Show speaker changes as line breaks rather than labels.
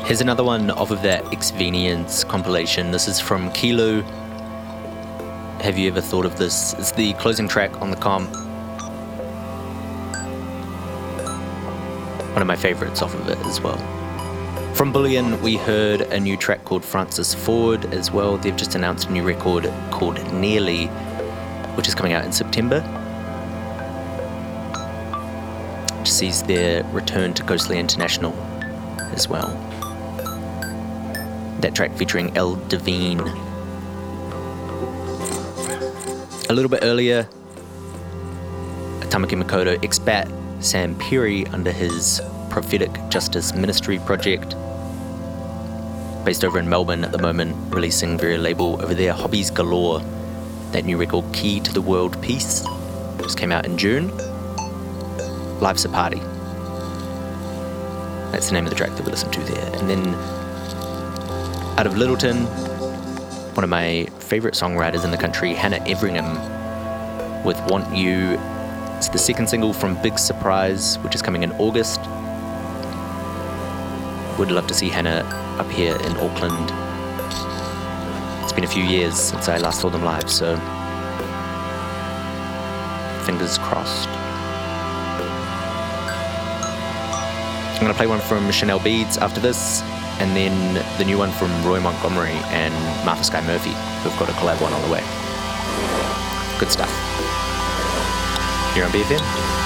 Here's another one off of that Exvenience compilation. This is from Kilo. Have you ever thought of this? It's the closing track on the comp. One of my favorites off of it as well. From Bullion, we heard a new track called Francis Ford as well. They've just announced a new record called Nearly, which is coming out in September. Which sees their return to Ghostly International as well. That track featuring El Divine. A little bit earlier, Tamaki Makoto expat Sam Perry under his Prophetic Justice Ministry project. Based over in Melbourne at the moment, releasing via label over there, Hobbies Galore. That new record, Key to the World Peace, just came out in June. Life's a Party. That's the name of the track that we listened to there. And then out of Littleton, one of my favourite songwriters in the country, Hannah Everingham, with Want You. It's the second single from Big Surprise, which is coming in August. Would love to see Hannah up here in Auckland. It's been a few years since I last saw them live, so fingers crossed. I'm going to play one from Chanel Beads after this, and then the new one from Roy Montgomery and Martha Skye Murphy, who've got a collab one on the way. Good stuff. Here on BFM.